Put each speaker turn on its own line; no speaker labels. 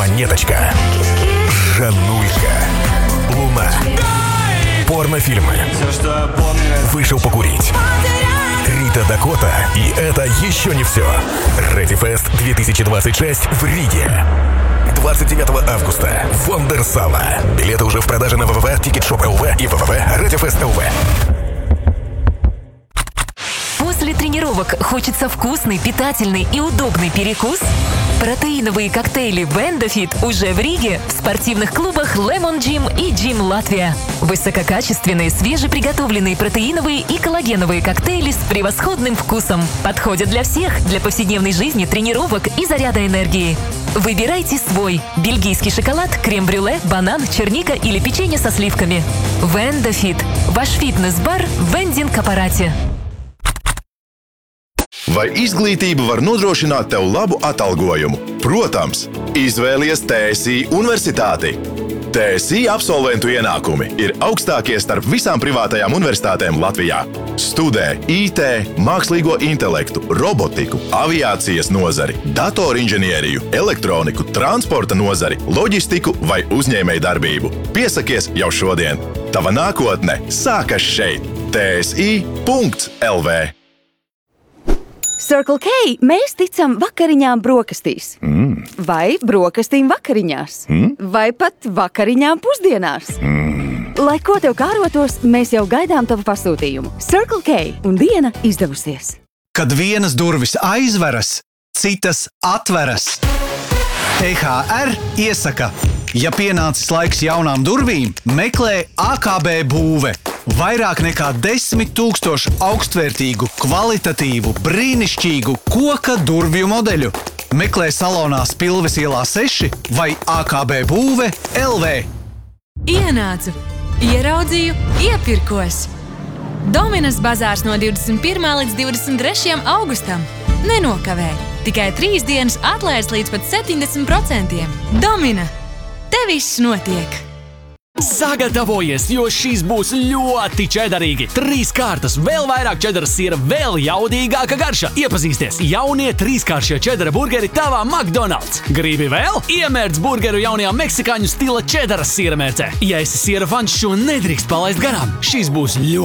Монеточка, Жаннулька, Луна, порнофильмы, вышел покурить, Рита Дакота, и это еще не все. Ready Fest 2026 в Риге. 29 августа. Вондерсала. Билеты уже в продаже на www, Ticketshop.lv и www, ReadyFest.lv.
После тренировок хочется вкусный, питательный и удобный перекус? Протеиновые коктейли Bendofit уже в Риге в спортивных клубах Lemon Gym и Gym Latvia. Высококачественные, свежеприготовленные протеиновые и коллагеновые коктейли с превосходным вкусом. Подходят для всех, для повседневной жизни, тренировок и заряда энергии. Выбирайте свой. Бельгийский шоколад, крем-брюле, банан, черника или печенье со сливками. Bendofit. Ваш фитнес-бар в вендинг-аппарате.
Vai izglītība var nodrošināt tev labu atalgojumu? Protams, izvēlies TSI Universitāti. TSI absolventu ienākumi ir augstākie starp visām privātajām universitātēm Latvijā. Studē IT, mākslīgo intelektu, robotiku, aviācijas nozari, datorinženieriju, elektroniku, transporta nozari, loģistiku vai uzņēmējdarbību. Piesakies jau šodien. Tava nākotne sākas šeit. TSI.lv.
Circle K mēs ticam vakariņām brokastīs. Vai brokastīm vakariņās. Vai pat vakariņām pusdienās. Lai ko tev kārotos, mēs jau gaidām tavu pasūtījumu. Circle K un diena izdevusies.
Kad vienas durvis aizveras, citas atveras. EHR iesaka, ja pienācis laiks jaunām durvīm, meklē AKB būve. Vairāk nekā 10 000 augstvērtīgu, kvalitatīvu, brīnišķīgu koka durvju modeļu. Meklē salonā Spilves ielā 6 vai AKB būve LV.
Ienācu, ieraudzīju, iepirkos. Dominas bazārs no 21. līdz 23. augustam. Nenokavē, tikai 3 dienas atlaides līdz pat 70%. Domina, te viss notiek!
Sagatavojies, jo šīs būs ļoti čedarīgi. 3 kārtas, vēl vairāk čedaras siera, vēl jaudīgāka garša. Iepazīsties jaunie 3-kāršie čedara burgeri tavā McDonald's. Gribi vēl? Iemērc burgeru jaunajā meksikāņu stila čedaras siera mērcē. Ja esi siera fans, šo nedrīkst palaist garām. Šīs būs ļoti